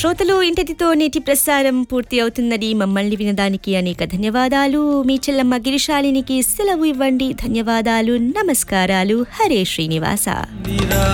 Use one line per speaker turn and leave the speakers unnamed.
శ్రోతలు ఇంతటితో నేటి ప్రసారం పూర్తి అవుతున్నది. మమ్మల్ని వినడానికి అనేక ధన్యవాదాలు. మీ చెల్లమ్మ గిరిశాలినికి సెలవు ఇవ్వండి. ధన్యవాదాలు, నమస్కారాలు. హరే శ్రీనివాస.